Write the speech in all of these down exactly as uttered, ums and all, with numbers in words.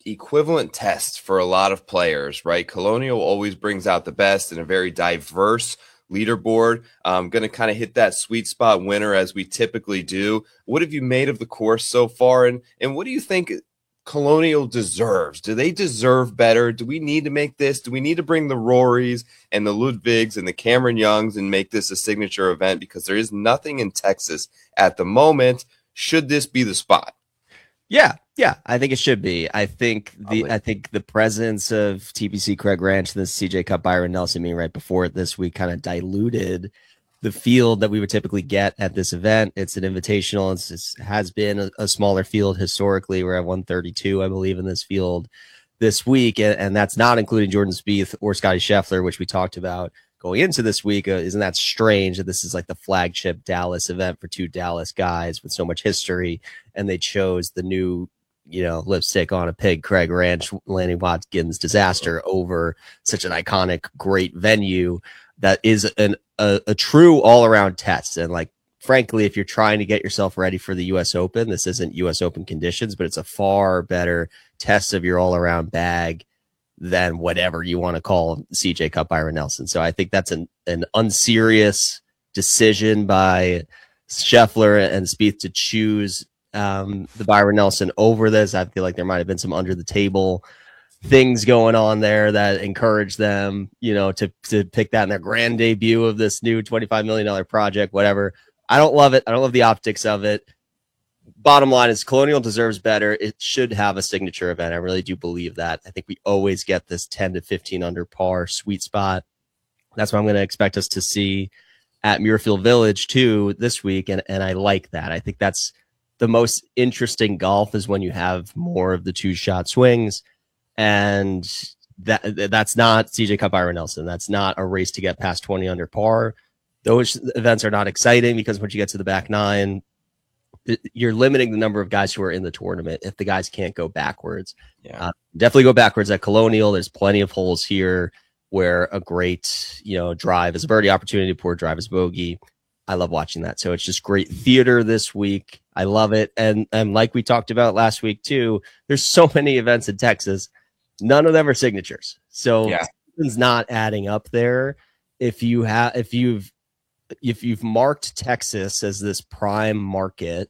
equivalent test for a lot of players, right? Colonial always brings out the best in a very diverse leaderboard. I'm going to kind of hit that sweet spot winner as we typically do. What have you made of the course so far? And, and what do you think Colonial deserves? Do they deserve better? Do we need to make this? Do we need to bring the Rorys and the Ludwigs and the Cameron Youngs and make this a signature event? Because there is nothing in Texas at the moment. Should this be the spot? Yeah, yeah, I think it should be. I think the I think the presence of T P C Craig Ranch and the C J Cup Byron Nelson meeting right before this week kind of diluted the field that we would typically get at this event. It's an invitational. It's, it has been a, a smaller field historically. We're at one thirty-two, I believe, in this field this week, and, and that's not including Jordan Spieth or Scotty Scheffler, which we talked about going into this week. Uh, isn't that strange that this is like the flagship Dallas event for two Dallas guys with so much history, and they chose the new, you know, lipstick on a pig, Craig Ranch, Lanny Watkins disaster over such an iconic, great venue that is an a, a true all-around test. And like, frankly, if you're trying to get yourself ready for the U S Open, this isn't U S Open conditions, but it's a far better test of your all-around bag than whatever you want to call C J Cup Byron Nelson. So I think that's an, an unserious decision by Scheffler and Spieth to choose um, the Byron Nelson over this. I feel like there might have been some under the table things going on there that encouraged them, you know, to, to pick that in their grand debut of this new twenty-five million dollars project, whatever. I don't love it. I don't love the optics of it. Bottom line is Colonial deserves better. It should have a signature event. I really do believe that. I think we always get this ten to fifteen under par sweet spot. That's what I'm going to expect us to see at Muirfield Village too this week. And, and I like that. I think that's the most interesting golf is when you have more of the two shot swings. And that that's not C J Cup Byron Nelson. That's not a race to get past twenty under par. Those events are not exciting because once you get to the back nine, you're limiting the number of guys who are in the tournament if the guys can't go backwards. Yeah. Uh, definitely go backwards at Colonial. There's plenty of holes here where a great, you know, drive is a birdie opportunity, poor drive is bogey. I love watching that. So it's just great theater this week. I love it. And, and like we talked about last week too, there's so many events in Texas. None of them are signatures. So yeah. It's not adding up there. If you have, if you've, if you've marked Texas as this prime market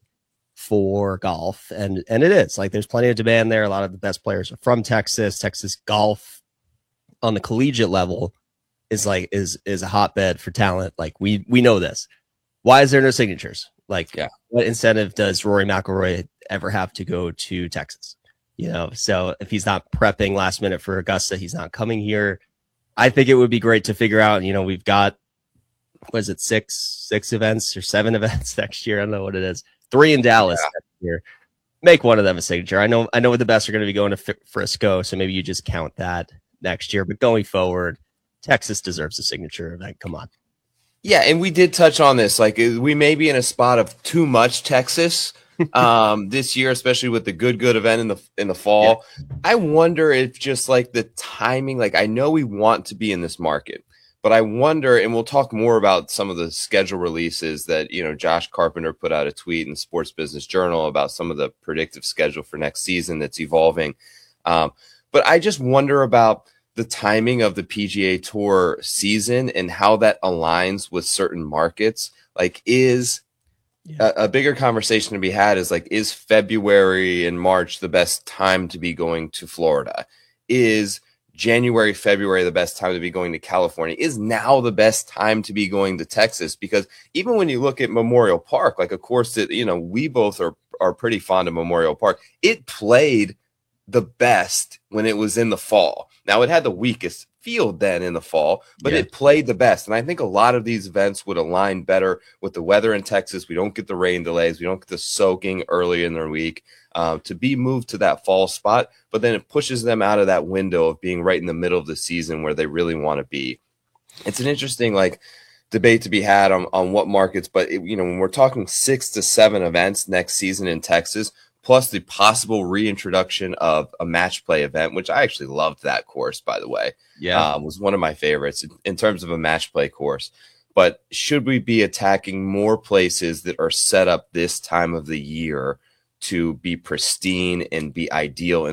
for golf, and and it is, like, there's plenty of demand there. A lot of the best players are from Texas. Texas golf on the collegiate level is like is is a hotbed for talent. Like, we we know this. Why is there no signatures? Like, yeah. What incentive does Rory McIlroy ever have to go to Texas? You know, so if he's not prepping last minute for Augusta, he's not coming here. I think it would be great to figure out, you know, we've got, what is it, six, six events or seven events next year? I don't know what it is. Three in Dallas yeah. next year. Make one of them a signature. I know, I know the best are going to be going to Frisco, so maybe you just count that next year. But going forward, Texas deserves a signature event. Come on. Yeah, and we did touch on this. Like, we may be in a spot of too much Texas um, this year, especially with the good good event in the in the fall. Yeah. I wonder if just like the timing. Like, I know we want to be in this market. But I wonder, and we'll talk more about some of the schedule releases that, you know, Josh Carpenter put out a tweet in the Sports Business Journal about some of the predictive schedule for next season that's evolving. Um, but I just wonder about the timing of the P G A Tour season and how that aligns with certain markets. Like, is yeah. a, a bigger conversation to be had is like, is February and March the best time to be going to Florida? Is January, February, the best time to be going to California? Is now the best time to be going to Texas? Because even when you look at Memorial Park, like, of course, that, you know, we both are, are pretty fond of Memorial Park. It played the best when it was in the fall. Now, it had the weakest field then in the fall, but yeah. it played the best. And I think a lot of these events would align better with the weather in Texas. We don't get the rain delays. We don't get the soaking early in their week. Uh, to be moved to that fall spot, but then it pushes them out of that window of being right in the middle of the season where they really want to be. It's an interesting like debate to be had on, on what markets, but it, you know, when we're talking six to seven events next season in Texas, plus the possible reintroduction of a match play event, which I actually loved that course, by the way. Yeah, um, was one of my favorites in, in terms of a match play course. But should we be attacking more places that are set up this time of the year to be pristine and be ideal in